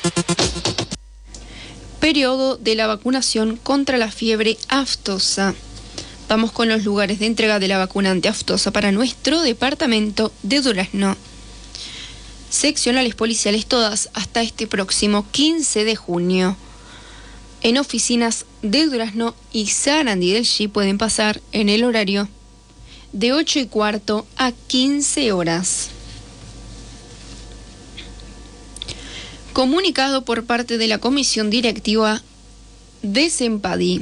Periodo de la vacunación contra la fiebre aftosa. Vamos con los lugares de entrega de la vacuna antiaftosa para nuestro departamento de Durazno. Seccionales policiales todas hasta este próximo 15 de junio. En oficinas de Durazno y Sarandí del Chi pueden pasar en el horario de 8:15 a 15 horas. Comunicado por parte de la Comisión Directiva de Sempadi.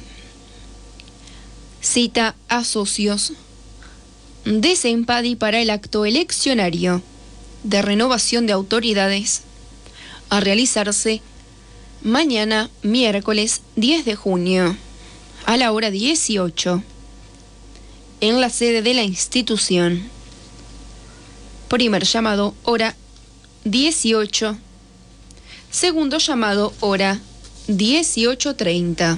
Cita a socios de Sempadi para el acto eleccionario de renovación de autoridades a realizarse mañana, miércoles 10 de junio, a la hora 18, en la sede de la institución. Primer llamado, hora 18. Segundo llamado, hora 18:30.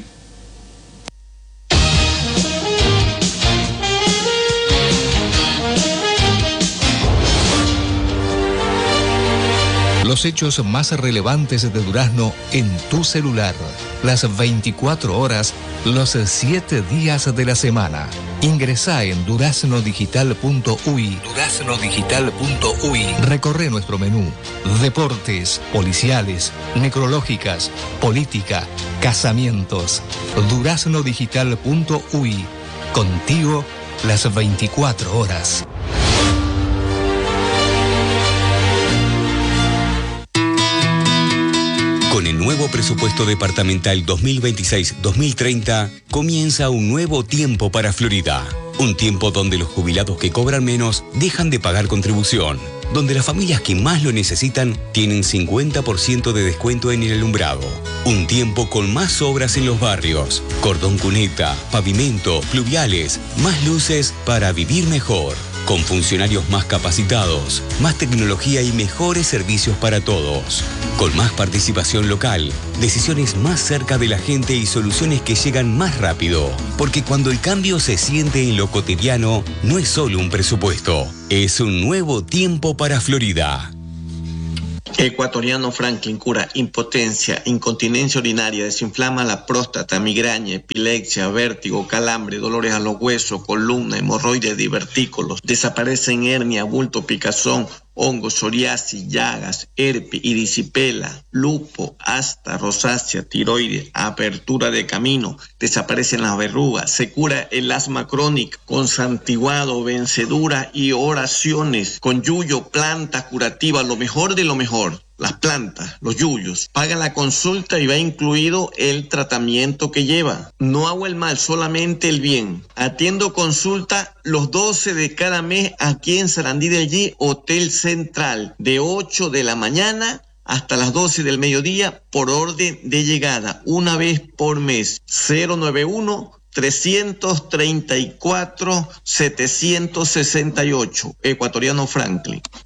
Los hechos más relevantes de Durazno en tu celular. Las 24 horas, los 7 días de la semana. Ingresá en duraznodigital.uy. Duraznodigital.uy. Recorre nuestro menú. Deportes, policiales, necrológicas, política, casamientos. Duraznodigital.uy. Contigo las 24 horas. Con el nuevo presupuesto departamental 2026-2030, comienza un nuevo tiempo para Florida. Un tiempo donde los jubilados que cobran menos dejan de pagar contribución. Donde las familias que más lo necesitan tienen 50% de descuento en el alumbrado. Un tiempo con más obras en los barrios. Cordón cuneta, pavimento, pluviales, más luces para vivir mejor. Con funcionarios más capacitados, más tecnología y mejores servicios para todos. Con más participación local, decisiones más cerca de la gente y soluciones que llegan más rápido. Porque cuando el cambio se siente en lo cotidiano, no es solo un presupuesto, es un nuevo tiempo para Florida. Ecuatoriano Franklin cura impotencia, incontinencia urinaria, desinflama la próstata, migraña, epilepsia, vértigo, calambre, dolores a los huesos, columna, hemorroides, divertículos, desaparecen hernia, bulto, picazón, hongos, psoriasis, llagas, herpes, erisipela, lupo, asta, rosácea, tiroides, apertura de camino, desaparecen las verrugas, se cura el asma crónica con santiguado, vencedura y oraciones, con yuyo, planta curativa, lo mejor de lo mejor. Las plantas, los yuyos, paga la consulta y va incluido el tratamiento que lleva. No hago el mal, solamente el bien. Atiendo consulta los 12 de cada mes aquí en Sarandí del Chi, Hotel Central, de 8 de la mañana hasta las 12 del mediodía por orden de llegada, una vez por mes. 091-334-768, Ecuatoriano Franklin.